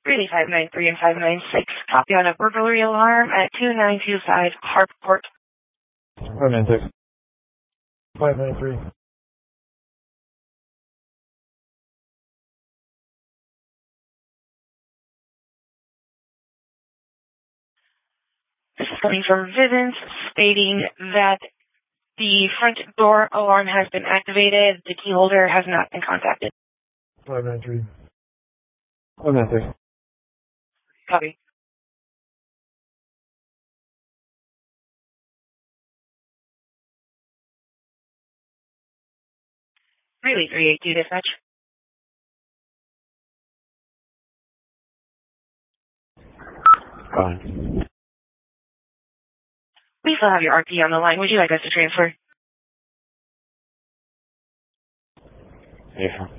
Relay 593 and 596, copy on a burglary alarm at 2925 Harport. 596. 593. This is coming from Vivint, stating that the front door alarm has been activated. The key holder has not been contacted. 593. 596. Copy. Relay 382 dispatch. Fine. We still have your RP on the line. Would you like us to transfer? Yeah.